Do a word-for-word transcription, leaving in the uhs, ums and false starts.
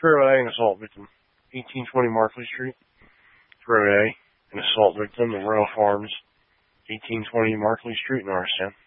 Road A, an assault victim. eighteen twenty Markley Street. Road A, an assault victim. The Royal Farms. eighteen twenty Markley Street, Norristown.